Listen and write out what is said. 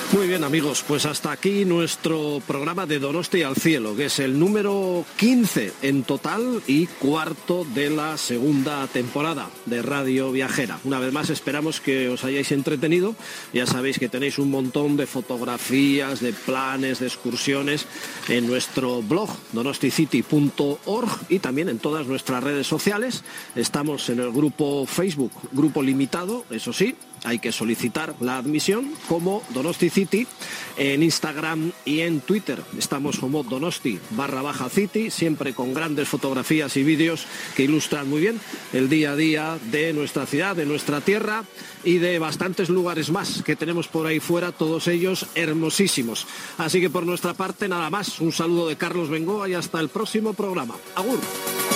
Muy bien, amigos, pues hasta aquí nuestro programa de Donosti al Cielo, que es el número 15 en total y cuarto de la segunda temporada de Radio Viajera. Una vez más esperamos que os hayáis entretenido. Ya sabéis que tenéis un montón de fotografías, de planes, de excursiones en nuestro blog donosticity.org y también en todas nuestras redes sociales. Estamos en el grupo Facebook, grupo limitado, eso sí. Hay que solicitar la admisión como Donosti City en Instagram y en Twitter. Estamos como Donosti_City, siempre con grandes fotografías y vídeos que ilustran muy bien el día a día de nuestra ciudad, de nuestra tierra y de bastantes lugares más que tenemos por ahí fuera, todos ellos hermosísimos. Así que por nuestra parte nada más, un saludo de Carlos Bengoa y hasta el próximo programa. Agur.